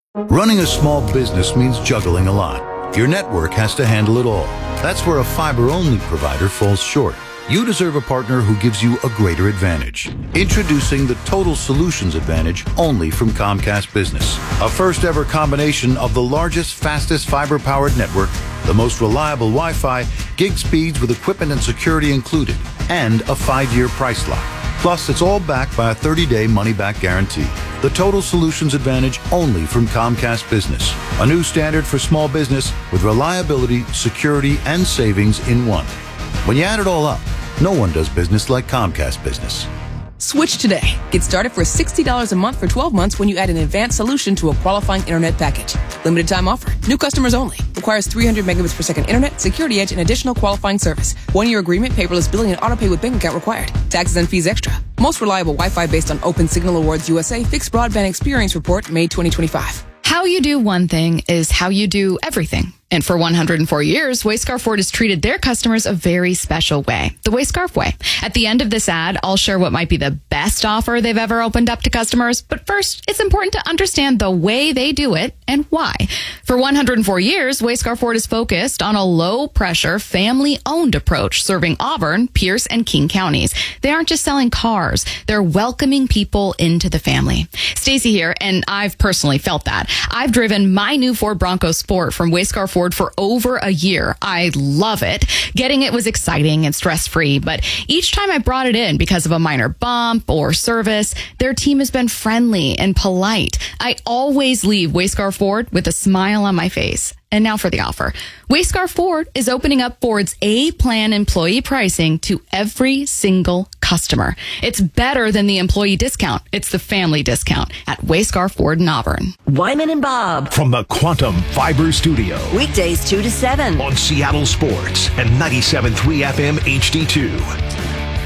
Running a small business means juggling a lot. Your network has to handle it all. That's where a fiber-only provider falls short. You deserve a partner who gives you a greater advantage. Introducing the Total Solutions Advantage only from Comcast Business. A first-ever combination of the largest, fastest fiber-powered network, the most reliable Wi-Fi, gig speeds with equipment and security included, and a 5-year price lock. Plus, it's all backed by a 30-day money-back guarantee. The Total Solutions Advantage only from Comcast Business. A new standard for small business with reliability, security, and savings in one. When you add it all up, no one does business like Comcast Business. Switch today. Get started for $60 a month for 12 months when you add an advanced solution to a qualifying internet package. Limited time offer. New customers only. Requires 300 megabits per second internet, security edge, and additional qualifying service. 1-year agreement, paperless billing, and autopay with bank account required. Taxes and fees extra. Most reliable Wi-Fi based on Open Signal Awards USA Fixed Broadband Experience Report, May 2025. How you do one thing is how you do everything. And for 104 years, Wayscarf Ford has treated their customers a very special way. The Wayscarf way. At the end of this ad, I'll share what might be the best offer they've ever opened up to customers. But first, it's important to understand the way they do it and why. For 104 years, Wayscarf Ford is focused on a low-pressure, family-owned approach serving Auburn, Pierce, and King counties. They aren't just selling cars. They're welcoming people into the family. Stacy here, and I've personally felt that. I've driven my new Ford Bronco Sport from Wayscarf Ford for over a year. I love it. Getting it was exciting and stress-free, but each time I brought it in because of a minor bump or service, their team has been friendly and polite. I always leave Wayscarf Ford with a smile on my face. And now for the offer. Wayscarf Ford is opening up Ford's A-Plan employee pricing to every single customer. It's better than the employee discount. It's the family discount at Wayscarf Ford in Auburn. Wyman and Bob. From the Quantum Fiber Studio. Weekdays 2 to 7. On Seattle Sports and 97.3 FM HD2.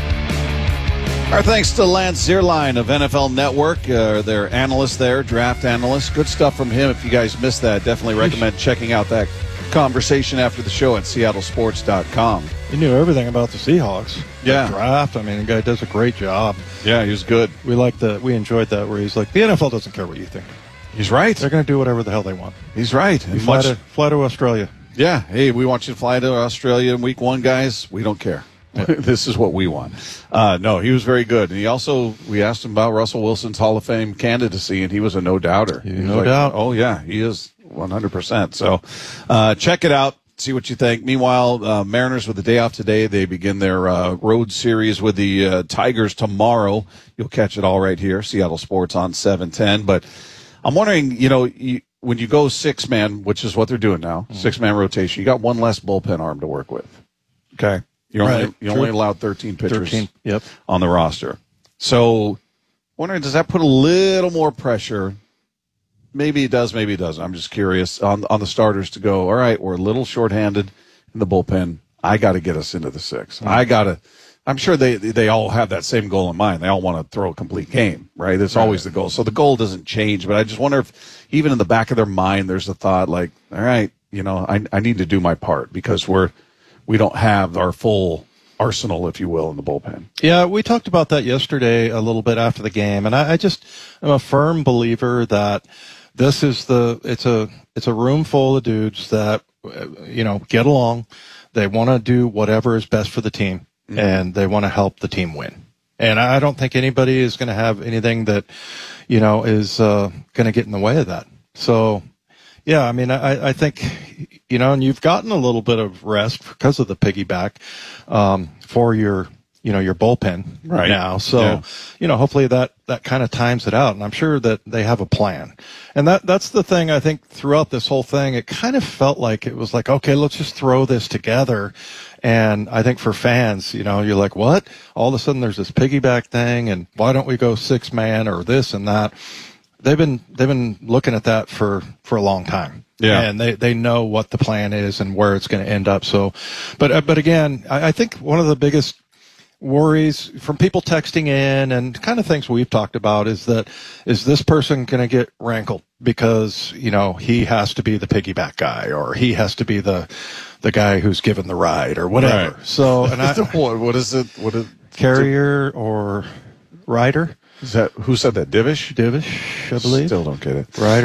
Our thanks to Lance Zierlein of NFL Network, their analyst there, draft analyst. Good stuff from him. If you guys missed that, definitely recommend checking out that conversation after the show at seattlesports.com. He knew everything about the Seahawks. Yeah. The draft. I mean, the guy does a great job. Yeah, he was good. We enjoyed that where he's like, the NFL doesn't care what you think. He's right. They're going to do whatever the hell they want. He's right. And fly to Australia. Yeah. Hey, we want you to fly to Australia in week 1, guys. We don't care. This is what we want. No, he was very good. And he also, we asked him about Russell Wilson's Hall of Fame candidacy, and he was a no-doubter. No doubt. Oh, yeah, he is 100%. So check it out. See what you think. Meanwhile, Mariners with the day off today. They begin their road series with the Tigers tomorrow. You'll catch it all right here, Seattle Sports on 710. But I'm wondering, when you go 6-man, which is what they're doing now, 6-man rotation, you got one less bullpen arm to work with. Okay. You only allowed 13 pitchers on the roster. So, wondering, does that put a little more pressure? Maybe it does, maybe it doesn't. I'm just curious on the starters to go, all right, we're a little shorthanded in the bullpen. I got to get us into the 6. I'm sure they all have that same goal in mind. They all want to throw a complete game, right? That's always the goal. So the goal doesn't change, but I just wonder if even in the back of their mind there's a thought like, all right, I need to do my part because we don't have our full arsenal, if you will, in the bullpen. Yeah, we talked about that yesterday a little bit after the game, and I just am a firm believer that this is it's a room full of dudes that get along. They want to do whatever is best for the team, and they want to help the team win. And I don't think anybody is going to have anything that is going to get in the way of that. So. Yeah, I mean, I think, and you've gotten a little bit of rest because of the piggyback for your bullpen right now. So, hopefully that kind of times it out. And I'm sure that they have a plan. And that's the thing I think throughout this whole thing, it kind of felt like it was like, okay, let's just throw this together. And I think for fans, you're like, what? All of a sudden there's this piggyback thing, and why don't we go 6-man or this and that? They've been looking at that for a long time. Yeah. And they know what the plan is and where it's going to end up. So, but again, I think one of the biggest worries from people texting in and kind of things we've talked about is this person going to get rankled because, he has to be the piggyback guy or he has to be the guy who's given the ride or whatever. Right. So, and what is it? Carrier or rider? Who said that? Divish, I believe. Still don't get it. Rider.